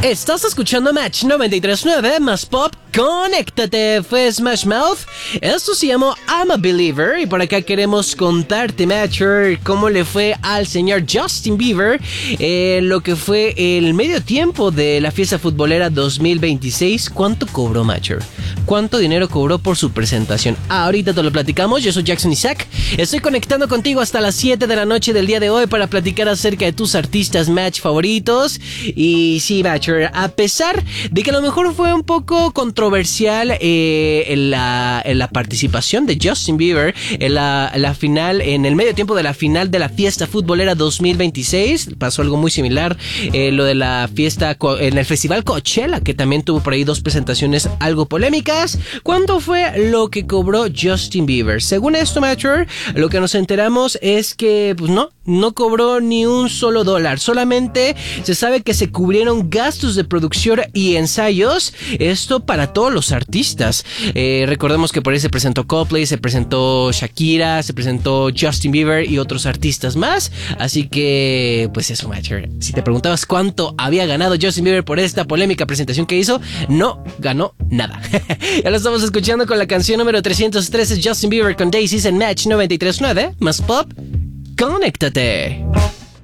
Estás escuchando Match 93.9 más Pop. Conéctate, fue Smash Mouth. Esto se llamó I'm a Believer. Y por acá queremos contarte, Matcher, cómo le fue al señor Justin Bieber lo que fue el medio tiempo de la fiesta futbolera 2026. ¿Cuánto cobró, Matcher? ¿Cuánto dinero cobró por su presentación? Ahorita te lo platicamos. Yo soy Jackson Isaac. Estoy conectando contigo hasta las 7 de la noche del día de hoy para platicar acerca de tus artistas Match favoritos. Y sí, Matcher, a pesar de que a lo mejor fue un poco controversial en la participación de Justin Bieber en la final, en el medio tiempo de la final de la fiesta futbolera 2026, pasó algo muy similar, lo de la fiesta en el festival Coachella, que también tuvo por ahí dos presentaciones algo polémicas. ¿Cuánto fue lo que cobró Justin Bieber? Según esto, Matcher, lo que nos enteramos es que pues no cobró ni un solo dólar, solamente se sabe que se cubrieron gastos de producción y ensayos, esto para todos los artistas. Recordemos que por ahí se presentó Coldplay, se presentó Shakira, se presentó Justin Bieber y otros artistas más, así que pues eso, Matcher, si te preguntabas cuánto había ganado Justin Bieber por esta polémica presentación que hizo, no ganó nada. Ya lo estamos escuchando con la canción número 313, Justin Bieber con Daisies en Match 93.9 más Pop. Conéctate.